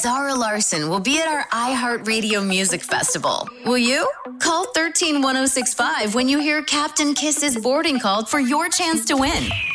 Zara Larson will be at our iHeartRadio Music Festival. Will you? Call 131065 when you hear Captain Kiss's boarding call for your chance to win.